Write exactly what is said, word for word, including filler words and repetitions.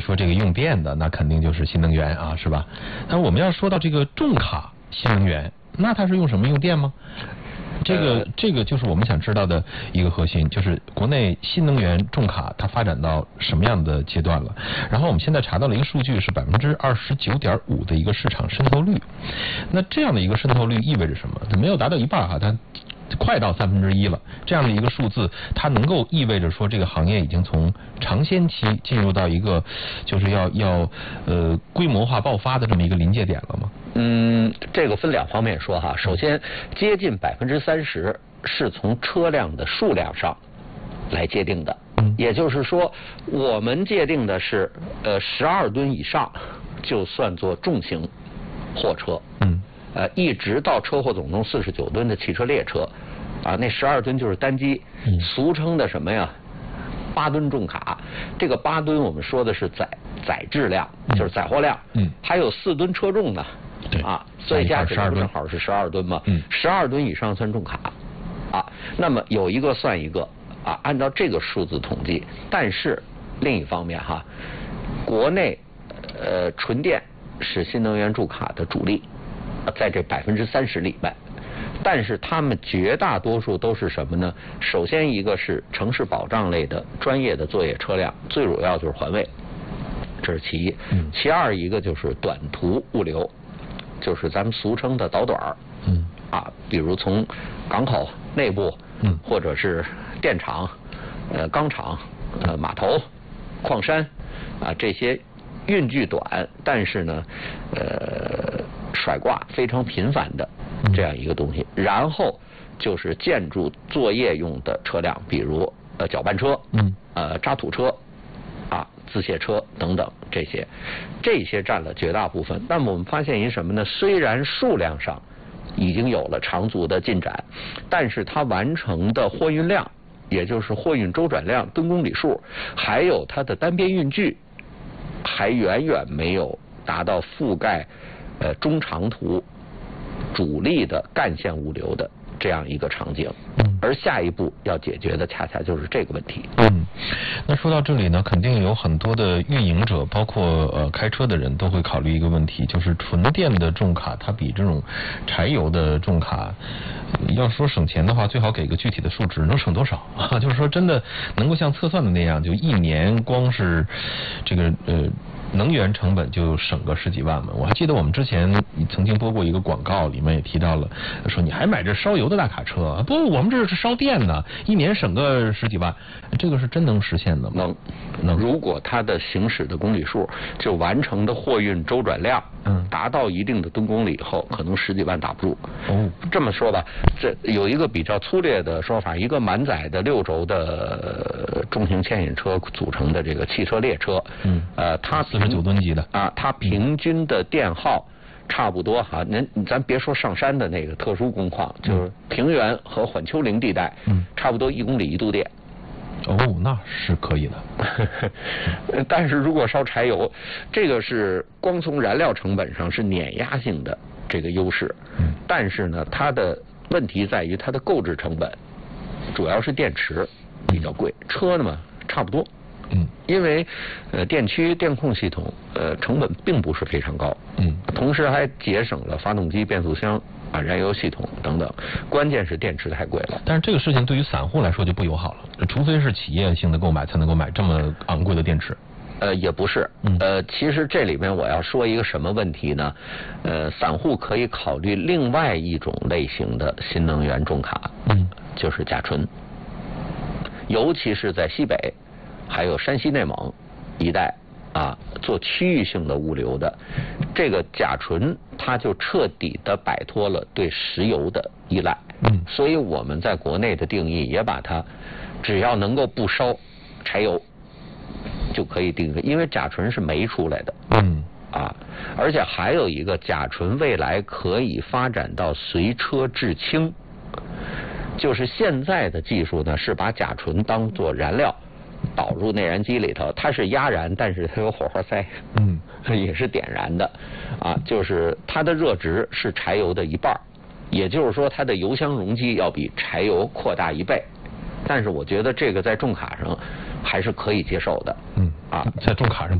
说这个用电的，那肯定就是新能源啊，是吧？那我们要说到这个重卡新能源，那它是用什么用电吗？这个、呃、这个就是我们想知道的一个核心，就是国内新能源重卡它发展到什么样的阶段了。然后我们现在查到了一个数据是百分之二十九点五的一个市场渗透率。那这样的一个渗透率意味着什么？它没有达到一半哈，它快到三分之一了。这样的一个数字，它能够意味着说这个行业已经从尝鲜期进入到一个就是要要呃规模化爆发的这么一个临界点了吗？ 嗯，这个分两方面说哈。首先，接近百分之三十是从车辆的数量上来界定的，也就是说，我们界定的是呃十二吨以上就算作重型货车，嗯，呃，一直到车货总重四十九吨的汽车列车，啊，那十二吨就是单机，俗称的什么呀？八吨重卡。这个八吨我们说的是载载质量，就是载货量，嗯，还有四吨车重呢。对啊，所以加起来正好是十二吨嘛。嗯，十二吨以上算重卡，啊，那么有一个算一个啊，按照这个数字统计。但是另一方面哈，国内呃纯电是新能源重卡的主力，在这百分之三十里面，但是他们绝大多数都是什么呢？首先一个是城市保障类的专业的作业车辆，最主要就是环卫，这是其一。嗯，其二一个就是短途物流。就是咱们俗称的导短儿，嗯，啊，比如从港口内部，嗯，或者是电厂、呃钢厂、呃码头、矿山，啊这些运距短，但是呢，呃甩挂非常频繁的这样一个东西。然后就是建筑作业用的车辆，比如呃搅拌车，嗯，呃渣土车。啊，自卸车等等这些，这些占了绝大部分。那么我们发现一什么呢？虽然数量上已经有了长足的进展，但是它完成的货运量，也就是货运周转量、吨公里数，还有它的单边运距，还远远没有达到覆盖呃中长途主力的干线物流的这样一个场景。而下一步要解决的恰恰就是这个问题。 嗯，那说到这里呢，肯定有很多的运营者，包括呃开车的人都会考虑一个问题，就是纯电的重卡它比这种柴油的重卡，要说省钱的话，最好给个具体的数值，能省多少啊？就是说真的能够像测算的那样，就一年光是这个呃。能源成本就省个十几万嘛。我还记得我们之前曾经播过一个广告，里面也提到了，说你还买这烧油的大卡车，不，我们这是烧电的，一年省个十几万，这个是真能实现的吗？ 能，能。如果它的行驶的公里数，就完成的货运周转量，嗯，达到一定的吨公里以后，可能十几万打不住。哦，这么说吧，这有一个比较粗略的说法，一个满载的六轴的重型牵引车组成的这个汽车列车，嗯，呃，它四十九吨级的啊，它平均的电耗差不多哈，您咱别说上山的那个特殊工况，就是平原和缓丘陵地带，嗯，差不多一公里一度电。 哦，那是可以的。 但是如果烧柴油，这个是光从燃料成本上是碾压性的这个优势，嗯，但是呢，它的问题在于它的购置成本，主要是电池比较贵，车呢嘛差不多。嗯，因为呃电驱电控系统呃成本并不是非常高，嗯，同时还节省了发动机、变速箱啊、燃油系统等等，关键是电池太贵了。 但是这个事情对于散户来说就不友好了，除非是企业性的购买才能够买这么昂贵的电池。 呃，也不是，呃，其实这里面我要说一个什么问题呢？呃，散户可以考虑另外一种类型的新能源重卡，嗯，就是甲醇，尤其是在西北。还有山西内蒙一带啊，做区域性的物流的，这个甲醇它就彻底的摆脱了对石油的依赖。嗯，所以我们在国内的定义也把它，只要能够不烧柴油，就可以定义，因为甲醇是煤出来的。嗯，啊，而且还有一个甲醇未来可以发展到随车制氢，就是现在的技术呢是把甲醇当作燃料。导入内燃机里头，它是压燃，但是它有火花塞，嗯，也是点燃的，啊，就是它的热值是柴油的一半，也就是说它的油箱容积要比柴油扩大一倍，但是我觉得这个在重卡上还是可以接受的，嗯，啊， 在重卡上。